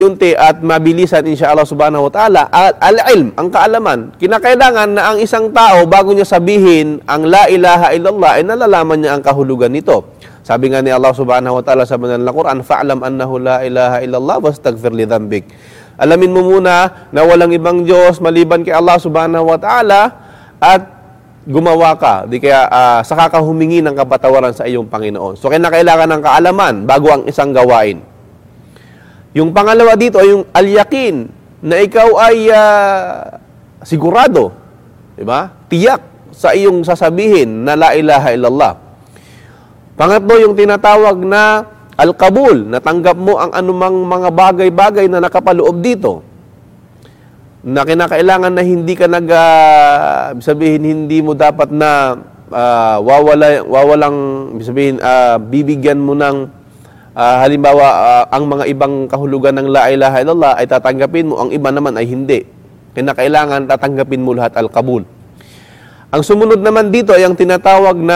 unti at mabilisan insyaAllah subhanahu wa ta'ala, al-ilm, ang kaalaman. Kinakailangan na ang isang tao, bago niya sabihin ang la ilaha illallah, ay nalalaman niya ang kahulugan nito. Sabi nga ni Allah subhanahu wa ta'ala sa banal na Quran, fa'lam annahu la ilaha illallah wastaghfir li dhanbik. Alamin mo muna na walang ibang Diyos maliban kay Allah subhanahu wa ta'ala at gumawa ka. Di kaya saka ka humingi ng kapatawaran sa iyong Panginoon. So kinakailangan ng kaalaman bago ang isang gawain. Yung pangalawa dito ay yung al-yakin, na ikaw ay sigurado, diba? Tiyak sa iyong sasabihin na la ilaha illallah. Pangatlo, yung tinatawag na al-qabul, natanggap mo ang anumang mga bagay-bagay na nakapaloob dito. Na kinakailangan na hindi ka sabihin, hindi mo dapat na bibigyan mo ng halimbawa, ang mga ibang kahulugan ng la ilaha illallah ay tatanggapin mo, ang iba naman ay hindi. Kinakailangan tatanggapin mo lahat al-qabul. Ang sumunod naman dito ay ang tinatawag na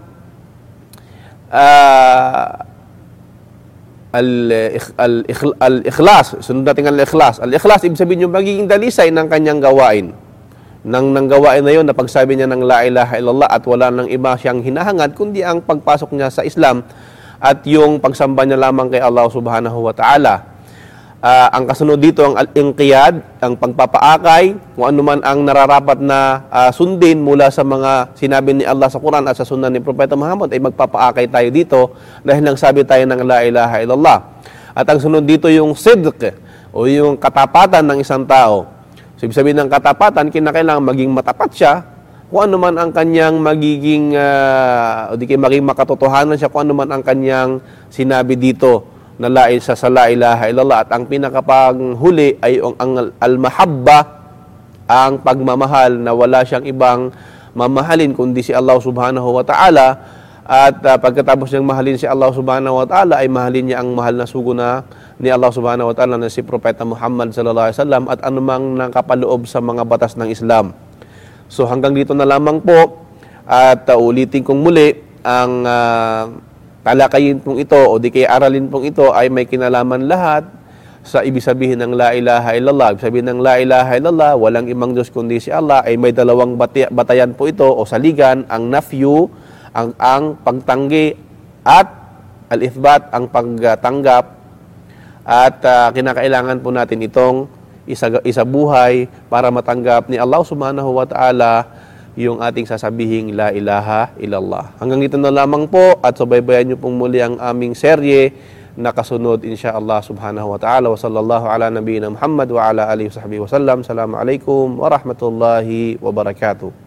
al-ikhlas. Sunod natin ang al-ikhlas. Al-ikhlas, ibig sabihin yung magiging dalisay ng kanyang gawain. Nang gawain na yun, na pagsabi niya ng la ilaha illallah at wala nang iba siyang hinahangad, kundi ang pagpasok niya sa Islam at yung pagsamba niya lamang kay Allah subhanahu wa ta'ala. Ang kasunod dito, ang al-inqiyad, ang pagpapaakay, kung ano man ang nararapat na sundin mula sa mga sinabi ni Allah sa Quran at sa sunnah ni Propeta Muhammad, ay magpapaakay tayo dito dahil nang sabi tayo ng la ilaha illallah. At ang sunod dito yung sidq, o yung katapatan ng isang tao. So, ibig sabihin ng katapatan, kinakailangan maging matapat siya, kung ano man ang kanyang magiging makatotohanan siya, kung ano man ang kanyang sinabi dito na sa la ilaha illallah. At ang pinakapanghuli ay ang al-mahabba, ang pagmamahal na wala siyang ibang mamahalin kundi si Allah subhanahu wa ta'ala. At pagkatapos niyang mahalin si Allah subhanahu wa ta'ala, ay mahalin niya ang mahal na sugo na ni Allah subhanahu wa ta'ala na si Propeta Muhammad sallallahu alaihi wasallam at anumang nakapaloob sa mga batas ng Islam. So hanggang dito na lamang po, at ulitin kong muli, ang talakayin pong ito o di kaya aralin pong ito ay may kinalaman lahat sa ibig sabihin ng la ilaha illallah. Ibig sabihin ng la ilaha illallah, walang ibang Diyos kundi si Allah, ay may dalawang batayan po ito o saligan, ang nafyu, ang pagtanggi, at al-ithbat, ang pagtanggap. At kinakailangan po natin itong isa buhay para matanggap ni Allah subhanahu wa ta'ala yung ating sasabihing la ilaha illallah. Hanggang dito na lamang po, at subaybayan niyo pong muli ang aming serye na kasunod insyaAllah subhanahu wa ta'ala. Wa sallallahu ala nabiyina Muhammad wa ala alihi wa sahbihi wa sallam. Assalamu alaikum wa rahmatullahi wa barakatuh.